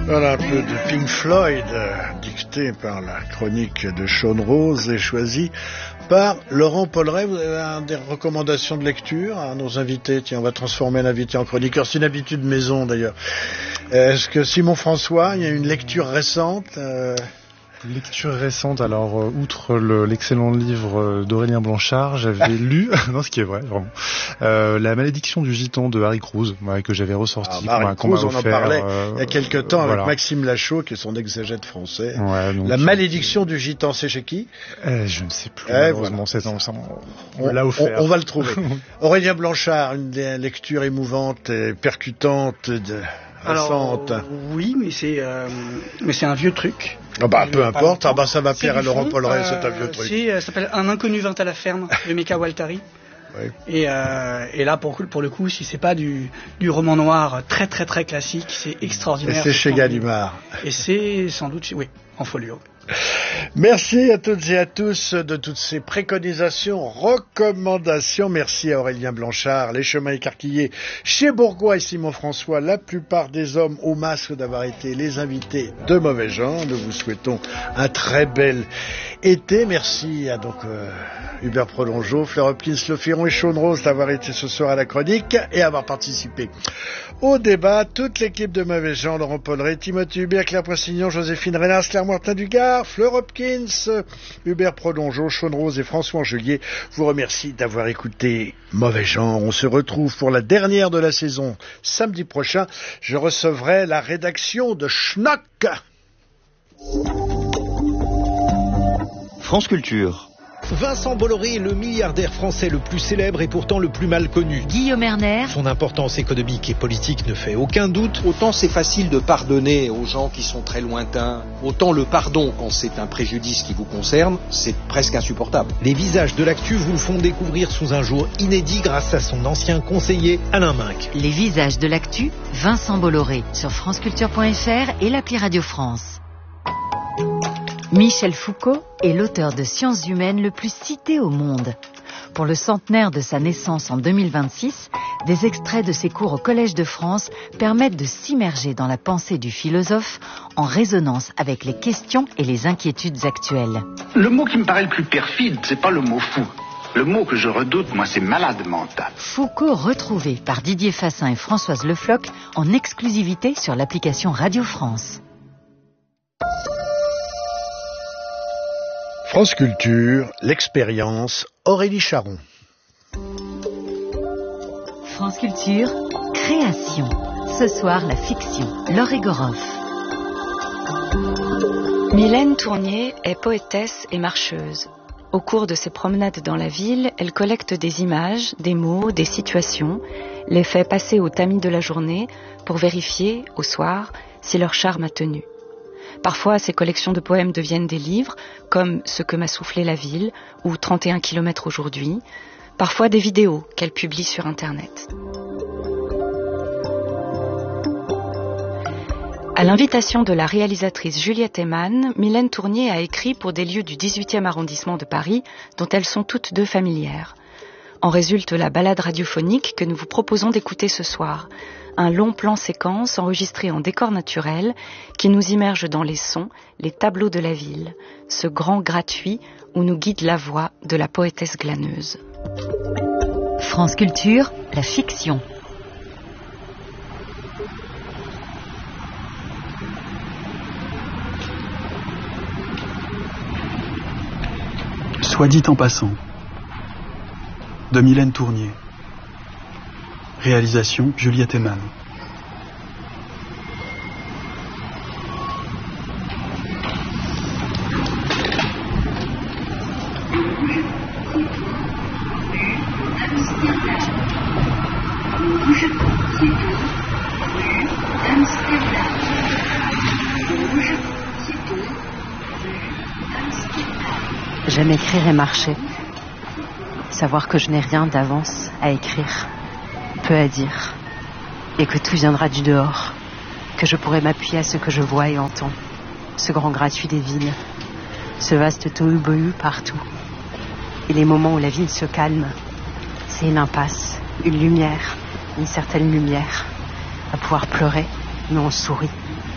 Voilà un peu de Pink Floyd, dicté par la chronique de Sean Rose et choisi par Laurent Polleret. Vous avez des recommandations de lecture à nos invités? Tiens, on va transformer l'invité en chroniqueur. C'est une habitude maison d'ailleurs. Est-ce que Simon François, il y a une lecture récente Lecture récente, alors outre l'excellent livre d'Aurélien Blanchard, j'avais lu, non ce qui est vrai vraiment, La malédiction du gitan de Harry Cruz, que j'avais ressorti. Harry Cruz, on en parlait il y a quelques temps avec Maxime Lachaud, qui est son exégète français. Donc, La malédiction du gitan, c'est chez qui? Je ne sais plus, malheureusement, on l'a offert. On va le trouver. Aurélien Blanchard, une des lectures émouvantes et percutantes récentes. Alors, oui, mais c'est un vieux truc. Peu importe, ça va plaire à Laurent Polleret, c'est un vieux truc. Ça s'appelle Un inconnu vint à la ferme de Meka Waltari. Oui. Et là, pour le coup, si c'est pas du roman noir très très très classique, c'est extraordinaire. Et c'est chez Gallimard. Et c'est sans doute, oui, en folio. Merci à toutes et à tous de toutes ces préconisations, recommandations. Merci à Aurélien Blanchard, Les Chemins écarquillés chez Bourgois et Simon François, la plupart des hommes au masque d'avoir été les invités de Mauvais Genre. Nous vous souhaitons un très bel été. Merci à Hubert Prolongeau, Fleur Hopkins, Le Firon et Sean Rose d'avoir été ce soir à la chronique et avoir participé au débat. Toute l'équipe de Mauvais Genre, Laurent Polleret, Timothée Hubert, Claire Poissignon, Joséphine Reynard, Claire Martin-Dugard, Fleur Hopkins, Hubert Prolongeau, Sean Rose et François Angelier vous remercie d'avoir écouté Mauvais Genre. On se retrouve pour la dernière de la saison samedi prochain. Je recevrai la rédaction de Schnock. France Culture. Vincent Bolloré est le milliardaire français le plus célèbre et pourtant le plus mal connu. Guillaume Erner. Son importance économique et politique ne fait aucun doute. Autant c'est facile de pardonner aux gens qui sont très lointains, autant le pardon quand c'est un préjudice qui vous concerne, c'est presque insupportable. Les visages de l'actu vous le font découvrir sous un jour inédit grâce à son ancien conseiller Alain Minc. Les visages de l'actu, Vincent Bolloré, sur franceculture.fr et l'appli Radio France. Michel Foucault est l'auteur de sciences humaines le plus cité au monde. Pour le centenaire de sa naissance en 2026, des extraits de ses cours au Collège de France permettent de s'immerger dans la pensée du philosophe en résonance avec les questions et les inquiétudes actuelles. Le mot qui me paraît le plus perfide, c'est pas le mot fou. Le mot que je redoute, moi, c'est malade mental. Foucault retrouvé par Didier Fassin et Françoise Le Floch en exclusivité sur l'application Radio France. France Culture, l'expérience, Aurélie Charon. France Culture, création. Ce soir, la fiction, Laure Egorov. Mylène Tournier est poétesse et marcheuse. Au cours de ses promenades dans la ville, elle collecte des images, des mots, des situations, les fait passer au tamis de la journée pour vérifier, au soir, si leur charme a tenu. Parfois, ces collections de poèmes deviennent des livres, comme Ce que m'a soufflé la ville ou 31 kilomètres aujourd'hui. Parfois, des vidéos qu'elle publie sur Internet. À l'invitation de la réalisatrice Juliette Eman, Mylène Tournier a écrit pour des lieux du 18e arrondissement de Paris, dont elles sont toutes deux familières. En résulte la balade radiophonique que nous vous proposons d'écouter ce soir. Un long plan séquence enregistré en décor naturel qui nous immerge dans les sons, les tableaux de la ville, ce grand gratuit où nous guide la voix de la poétesse glaneuse. France Culture, la fiction. Soit dit en passant, de Mylène Tournier. Réalisation Juliette Eman. J'aime écrire et marcher. Savoir que je n'ai rien d'avance à écrire, peu à dire, et que tout viendra du dehors, que je pourrai m'appuyer à ce que je vois et entends, ce grand gratuit des villes, ce vaste tohu-bohu partout. Et les moments où la ville se calme, c'est une impasse, une lumière, une certaine lumière, à pouvoir pleurer, mais on sourit.